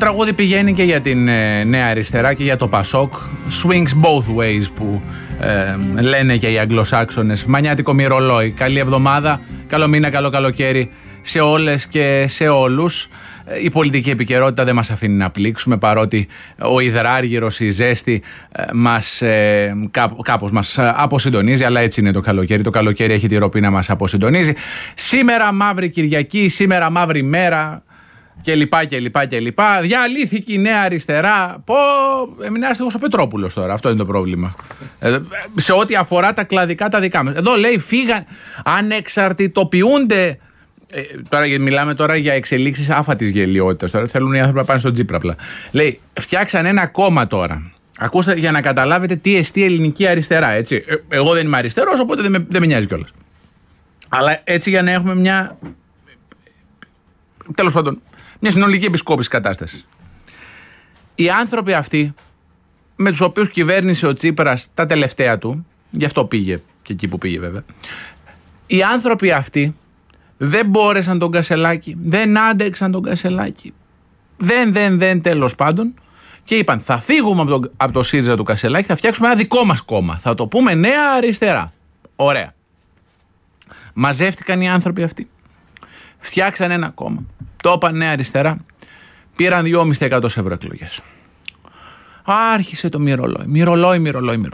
τραγούδι πηγαίνει και για την Νέα Αριστερά και για το Πασόκ. Swings both ways που λένε και οι Αγγλοσάξονες. Μανιάτικο μυρολόι. Καλή εβδομάδα, καλό μήνα, καλό καλοκαίρι σε όλες και σε όλους. Η πολιτική επικαιρότητα δεν μας αφήνει να πλήξουμε, παρότι ο υδράργυρος, η ζέστη κάπως μας αποσυντονίζει, αλλά έτσι είναι το καλοκαίρι. Το καλοκαίρι έχει τη ροπή να μας αποσυντονίζει. Σήμερα μαύρη Κυριακή, σήμερα μαύρη μέρα κλπ. Διαλύθηκε η Νέα Αριστερά. Έμεινε ο Πετρόπουλος τώρα. Αυτό είναι το πρόβλημα. Σε ό,τι αφορά τα κλαδικά τα δικά μας. Εδώ λέει φύγαν, ανεξαρτητοποιούνται. Μιλάμε τώρα για εξελίξεις άφατης γελιότητας. Τώρα θέλουν οι άνθρωποι να πάνε στον Τσίπρα απλά. Λέει, φτιάξαν ένα κόμμα τώρα. Ακούστε για να καταλάβετε τι εστί ελληνική αριστερά. Έτσι. Εγώ δεν είμαι αριστερός, οπότε δεν με νοιάζει κιόλας. Αλλά έτσι για να έχουμε μια. Τέλος πάντων, μια συνολική επισκόπηση κατάστασης. Οι άνθρωποι αυτοί, με τους οποίους κυβέρνησε ο Τσίπρας τα τελευταία του, γι' αυτό πήγε και εκεί που πήγε βέβαια, οι άνθρωποι αυτοί δεν μπόρεσαν τον Κασελάκη, δεν άντεξαν τον Κασελάκη, δεν τέλος πάντων, και είπαν θα φύγουμε από το ΣΥΡΙΖΑ του Κασελάκη, θα φτιάξουμε ένα δικό μας κόμμα, θα το πούμε Νέα Αριστερά. Ωραία. Μαζεύτηκαν οι άνθρωποι αυτοί, φτιάξαν ένα κόμμα, το είπαν Νέα Αριστερά, πήραν 2.500 ευρωεκλογές. Άρχισε το μυρολόι.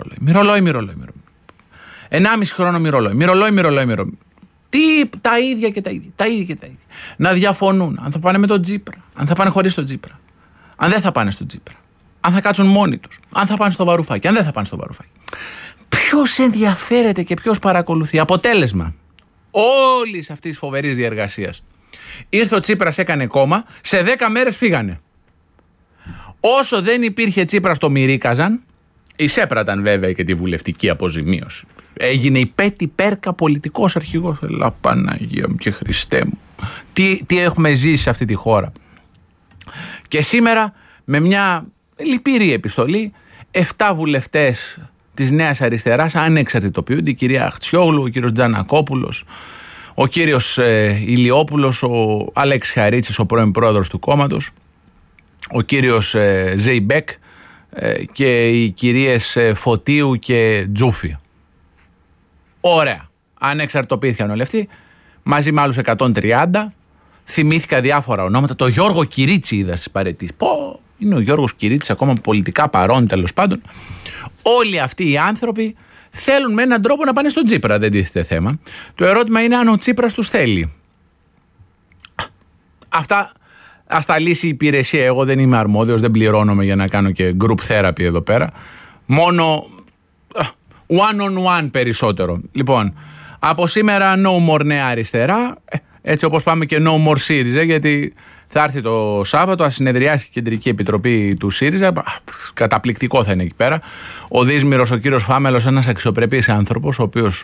1,5 χρόνο μυρολόι. Τα ίδια και τα ίδια. Να διαφωνούν αν θα πάνε με τον Τσίπρα, αν θα πάνε χωρίς τον Τσίπρα, αν δεν θα πάνε στον Τσίπρα, αν θα κάτσουν μόνοι τους, αν θα πάνε στο Βαρουφάκι, αν δεν θα πάνε στο Βαρουφάκι. Ποιος ενδιαφέρεται και ποιος παρακολουθεί? Αποτέλεσμα όλης αυτής της φοβερής διεργασίας, ήρθε ο Τσίπρας, έκανε κόμμα, σε 10 μέρες φύγανε. Όσο δεν υπήρχε Τσίπρας το μυρίκαζαν, εισέπραταν βέβαια και τη βουλευτική αποζημίωση. Έγινε η Πέτη Πέρκα πολιτικός αρχηγός. Ελά Παναγία μου και Χριστέ μου. Τι έχουμε ζήσει σε αυτή τη χώρα. Και σήμερα με μια λυπηρή επιστολή 7 βουλευτές της Νέας Αριστεράς ανεξαρτητοποιούνται. Η κυρία Αχτσιόγλου, ο κύριος Τζανακόπουλος, ο κύριος Ηλιόπουλος, ο Αλέξης Χαρίτσης, ο πρώην πρόεδρος του κόμματος, ο κύριος Ζεϊμπέκ και οι κυρίες Φωτίου και Τζούφη. Ωραία. Ανεξαρτητοποιήθηκαν όλοι αυτοί, μαζί με άλλους 130. Θυμήθηκα διάφορα ονόματα. Το Γιώργο Κυρίτσι είδα στις παραιτήσεις. Είναι ο Γιώργος Κυρίτσης ακόμα πολιτικά παρόν, τέλος πάντων. Όλοι αυτοί οι άνθρωποι θέλουν με έναν τρόπο να πάνε στον Τσίπρα, δεν τίθεται θέμα. Το ερώτημα είναι αν ο Τσίπρας τους θέλει. Αυτά ας τα λύσει η υπηρεσία. Εγώ δεν είμαι αρμόδιος, δεν πληρώνομαι για να κάνω και group therapy εδώ πέρα. Μόνο one on one περισσότερο. Λοιπόν, από σήμερα no more Νέα Αριστερά, έτσι όπως πάμε και no more ΣΥΡΙΖΑ, γιατί θα έρθει το Σάββατο, θα συνεδριάσει η Κεντρική Επιτροπή του ΣΥΡΙΖΑ, καταπληκτικό θα είναι εκεί πέρα. Ο Δύσμυρος, ο κύριος Φάμελος, ένας αξιοπρεπής άνθρωπος, ο οποίος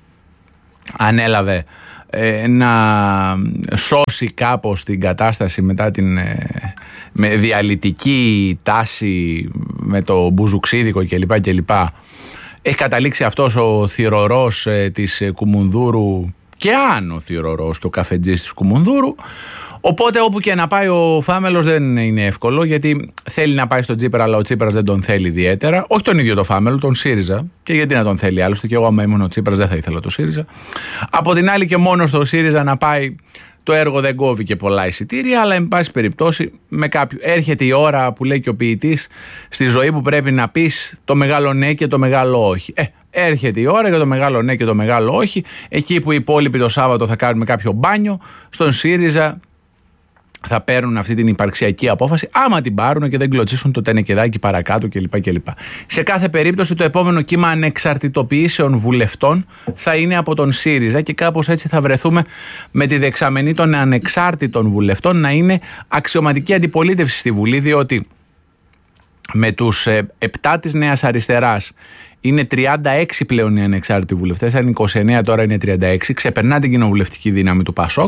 ανέλαβε να σώσει κάπως την κατάσταση μετά την με διαλυτική τάση με το μπουζουξίδικο κλπ. Έχει καταλήξει αυτός ο θυρωρός της Κουμουνδούρου και άνω θυρωρός και ο καφετζής της Κουμουνδούρου. Οπότε όπου και να πάει ο Φάμελος δεν είναι εύκολο, γιατί θέλει να πάει στον Τσίπρα, αλλά ο Τσίπρας δεν τον θέλει ιδιαίτερα. Όχι τον ίδιο το Φάμελο, τον ΣΥΡΙΖΑ. Και γιατί να τον θέλει άλλωστε, και εγώ άμα ήμουν ο Τσίπρας δεν θα ήθελα το ΣΥΡΙΖΑ. Από την άλλη και μόνο στο ΣΥΡΙΖΑ να πάει, το έργο δεν κόβει και πολλά εισιτήρια, αλλά εν πάση περιπτώσει με κάποιου. Έρχεται η ώρα που λέει και ο ποιητής στη ζωή που πρέπει να πεις το μεγάλο ναι και το μεγάλο όχι. Έρχεται η ώρα για το μεγάλο ναι και το μεγάλο όχι. Εκεί που οι υπόλοιποι το Σάββατο θα κάνουμε κάποιο μπάνιο, στον ΣΥΡΙΖΑ θα παίρνουν αυτή την υπαρξιακή απόφαση, άμα την πάρουν και δεν κλωτσίσουν το τενεκεδάκι παρακάτω κλπ. Σε κάθε περίπτωση το επόμενο κύμα ανεξαρτητοποιήσεων βουλευτών θα είναι από τον ΣΥΡΙΖΑ και κάπως έτσι θα βρεθούμε με τη δεξαμενή των ανεξάρτητων βουλευτών να είναι αξιωματική αντιπολίτευση στη Βουλή, διότι με τους 7 της Νέας Αριστεράς είναι 36 πλέον οι ανεξάρτητοι βουλευτές, αν είναι 29 τώρα είναι 36, ξεπερνά την κοινοβουλευτική δύναμη του Πασόκ.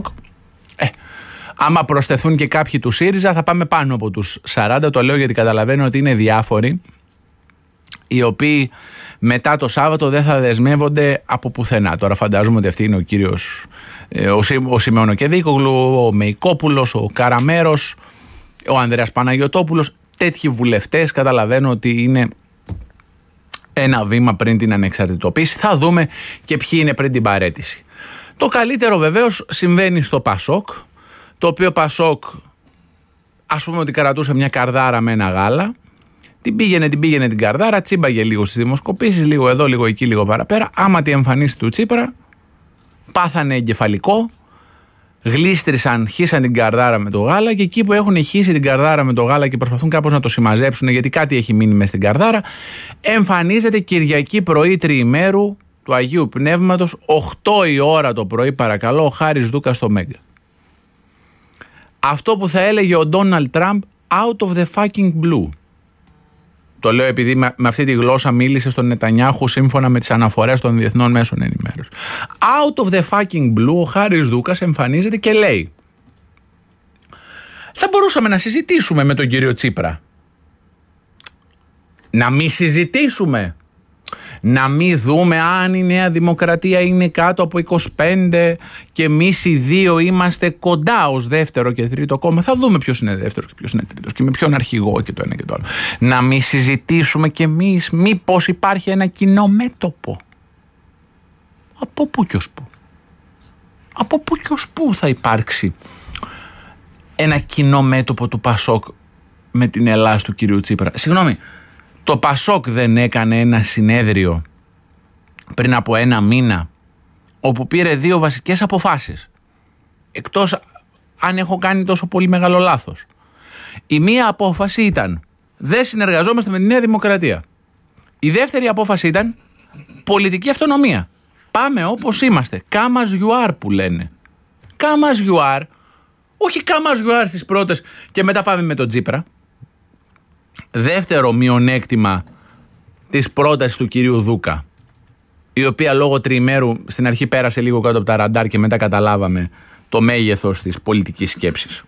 Άμα προσθεθούν και κάποιοι του ΣΥΡΙΖΑ θα πάμε πάνω από τους 40, το λέω γιατί καταλαβαίνω ότι είναι διάφοροι οι οποίοι μετά το Σάββατο δεν θα δεσμεύονται από πουθενά. Τώρα φαντάζομαι ότι αυτή είναι ο κύριος ο Σιμεωνοκεδίκογλου, ο Μεϊκόπουλος, ο Καραμέρος, ο Ανδρέας Παναγιωτόπουλος. Τέτοιοι βουλευτές καταλαβαίνω ότι είναι ένα βήμα πριν την ανεξαρτητοποίηση. Θα δούμε και ποιοι είναι πριν την παραίτηση. Το καλύτερο βεβαίως συμβαίνει στο Πασόκ, το οποίο Πασόκ ας πούμε ότι κρατούσε μια καρδάρα με ένα γάλα, την πήγαινε την καρδάρα, τσίμπαγε λίγο στις δημοσκοπήσεις, λίγο εδώ, λίγο εκεί, λίγο παραπέρα. Άμα τη εμφανίσει του Τσίπρα, πάθανε εγκεφαλικό, γλίστρισαν, χύσαν την καρδάρα με το γάλα και εκεί που έχουν χύσει την καρδάρα με το γάλα και προσπαθούν κάπως να το συμμαζέψουν γιατί κάτι έχει μείνει μες στην καρδάρα, εμφανίζεται Κυριακή πρωί τριημέρου του Αγίου Πνεύματος, 8 η ώρα το πρωί παρακαλώ, ο Χάρης Δούκας στο Μέγκα. Αυτό που θα έλεγε ο Ντόναλντ Τραμπ, out of the fucking blue. Το λέω επειδή με αυτή τη γλώσσα μίλησε στον Νετανιάχου σύμφωνα με τις αναφορές των διεθνών μέσων ενημέρωσης. Out of the fucking blue ο Χάρης Δούκας εμφανίζεται και λέει: θα μπορούσαμε να συζητήσουμε με τον κύριο Τσίπρα. Να μην συζητήσουμε. Να μην δούμε αν η Νέα Δημοκρατία είναι κάτω από 25 και εμείς οι δύο είμαστε κοντά ως δεύτερο και τρίτο κόμμα. Θα δούμε ποιος είναι δεύτερος και ποιος είναι τρίτος και με ποιον αρχηγό και το ένα και το άλλο. Να μην συζητήσουμε κι εμείς μήπως υπάρχει ένα κοινό μέτωπο. Από πού και ως πού. Από πού και ως πού θα υπάρξει ένα κοινό μέτωπο του Πασόκ με την Ελλάς του κυρίου Τσίπρα. Συγγνώμη. Το Πασόκ δεν έκανε ένα συνέδριο πριν από ένα μήνα όπου πήρε 2 βασικές αποφάσεις. Εκτός αν έχω κάνει τόσο πολύ μεγάλο λάθος. Η μία απόφαση ήταν δεν συνεργαζόμαστε με τη Νέα Δημοκρατία. Η δεύτερη απόφαση ήταν πολιτική αυτονομία. Πάμε όπως είμαστε. Come as you are που λένε. Come as you are. Όχι come as you are στις πρώτες και μετά πάμε με τον Τσίπρα. Δεύτερο μειονέκτημα της πρότασης του κυρίου Δούκα, η οποία λόγω τριημέρου στην αρχή πέρασε λίγο κάτω από τα ραντάρ και μετά καταλάβαμε το μέγεθος της πολιτικής σκέψης.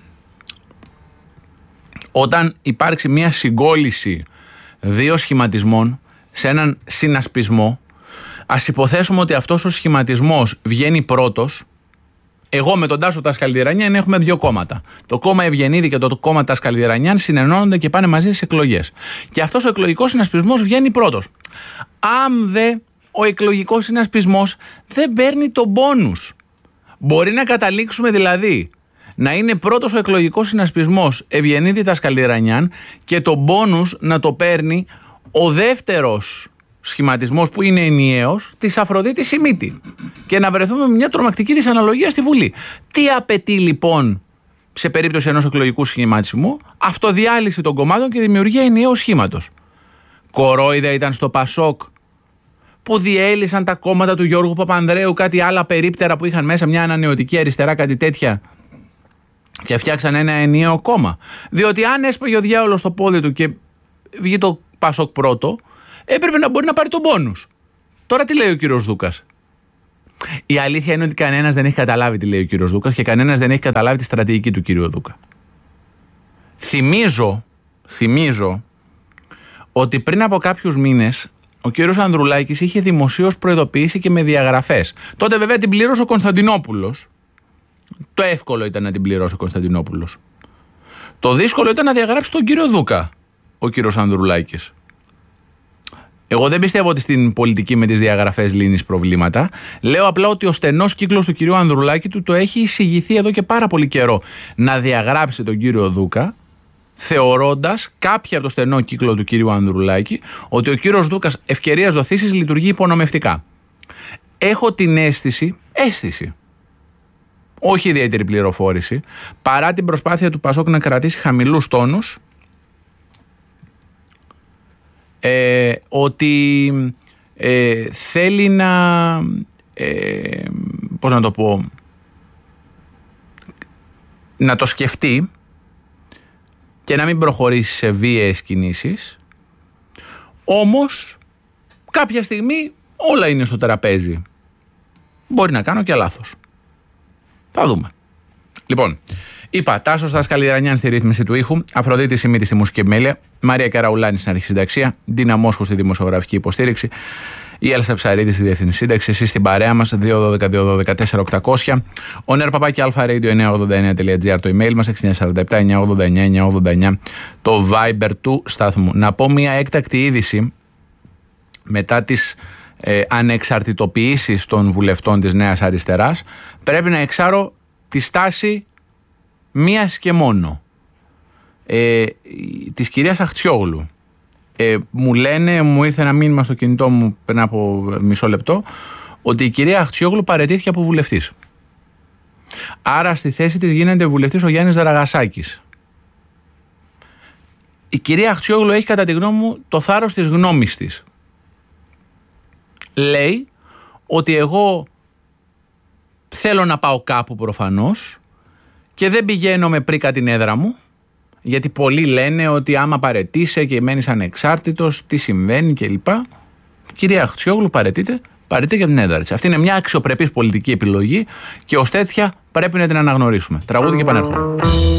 Όταν υπάρξει μια συγκόλληση 2 σχηματισμών σε έναν συνασπισμό, ας υποθέσουμε ότι αυτός ο σχηματισμός βγαίνει πρώτος. Εγώ με τον Τάσο Τασκαλδιρανιάν έχουμε 2 κόμματα. Το κόμμα Ευγενίδη και το κόμμα Τασκαλδιρανιάν συνενώνονται και πάνε μαζί στις εκλογές. Και αυτός ο εκλογικός συνασπισμός βγαίνει πρώτος. Αν δε ο εκλογικός συνασπισμός δεν παίρνει το μπόνους, μπορεί να καταλήξουμε δηλαδή να είναι πρώτος ο εκλογικός συνασπισμός Ευγενίδη Τασκαλδιρανιάν και το μπόνους να το παίρνει ο δεύτερος σχηματισμός που είναι ενιαίος της Αφροδίτης Σιμίτη και να βρεθούμε με μια τρομακτική δυσαναλογία στη Βουλή. Τι απαιτεί λοιπόν σε περίπτωση ενός εκλογικού σχηματισμού? Αυτοδιάλυση των κομμάτων και δημιουργία ενιαίου σχήματος. Κορόιδα ήταν στο Πασόκ που διέλυσαν τα κόμματα του Γιώργου Παπανδρέου, κάτι άλλα περίπτερα που είχαν μέσα, μια ανανεωτική αριστερά, κάτι τέτοια, και φτιάξαν ένα ενιαίο κόμμα. Διότι αν έσπαγε ο διάολος στο πόδι του και βγει το Πασόκ πρώτο, έπρεπε να μπορεί να πάρει τον μπόνους. Τώρα τι λέει ο κύριος Δούκας? Η αλήθεια είναι ότι κανένας δεν έχει καταλάβει τι λέει ο κύριος Δούκας και κανένας δεν έχει καταλάβει τη στρατηγική του κύριου Δούκα. Θυμίζω ότι πριν από κάποιους μήνες ο κύριος Ανδρουλάκης είχε δημοσίως προειδοποιήσει και με διαγραφές. Τότε βέβαια την πλήρωσε ο Κωνσταντινόπουλος. Το εύκολο ήταν να την πληρώσει ο Κωνσταντινόπουλος. Το δύσκολο ήταν να διαγράψει τον κύριο Δούκα ο κύριος Ανδρουλάκης. Εγώ δεν πιστεύω ότι στην πολιτική με τις διαγραφές λύνεις προβλήματα. Λέω απλά ότι ο στενός κύκλος του κυρίου Ανδρουλάκη το έχει εισηγηθεί εδώ και πάρα πολύ καιρό να διαγράψει τον κύριο Δούκα, θεωρώντας κάποιοι από το στενό κύκλο του κυρίου Ανδρουλάκη ότι ο κύριος Δούκας ευκαιρίας δοθήσεις λειτουργεί υπονομευτικά. Έχω την αίσθηση, όχι ιδιαίτερη πληροφόρηση, παρά την προσπάθεια του Πασόκ να κρατήσει χαμηλούς τόνους, ότι θέλει να, πώς να το πω, να το σκεφτεί και να μην προχωρήσει σε βίαιες κινήσεις. Όμως κάποια στιγμή όλα είναι στο τραπέζι. Μπορεί να κάνω και λάθος. Θα δούμε. Λοιπόν, είπα, Τάσος Τασκαλδιρανιάν στη ρύθμιση του ήχου, Αφροδίτη Σιμίτη στη μουσική επιμέλεια, Μαρία Καραουλάνη στην αρχισυνταξία, Ντίνα Μόσχου στη δημοσιογραφική υποστήριξη. Η Έλσα Ψαρίδη στη Διεθνή Σύνταξη. Εσείς στην παρέα μας 212-212-4-800. Ο nerpapaki-alpha-radio989.gr το email μας, 6947-989-989 το Viber του σταθμού. Να πω μια έκτακτη είδηση μετά τις ανεξαρτητοποιήσεις των βουλευτών της Νέας Αριστεράς. Πρέπει να εξάρω τη στάση μίας και μόνο της κυρίας Αχτσιόγλου. Μου ήρθε ένα μήνυμα στο κινητό μου πριν από μισό λεπτό ότι η κυρία Αχτσιόγλου παραιτήθηκε από βουλευτής. Άρα στη θέση της γίνεται βουλευτής ο Γιάννης Δραγασάκης. Η κυρία Αχτσιόγλου έχει κατά τη γνώμη μου το θάρρος της γνώμης της. Λέει ότι εγώ θέλω να πάω κάπου προφανώς και δεν πηγαίνω με πρίκα την έδρα μου, γιατί πολλοί λένε ότι άμα παραιτείσαι και μένεις ανεξάρτητος, τι συμβαίνει κλπ. Κυρία Αχτσιόγλου παραιτείται για την έδρα της. Αυτή είναι μια αξιοπρεπής πολιτική επιλογή και ως τέτοια πρέπει να την αναγνωρίσουμε. Τραγούδι και επανέρχομαι.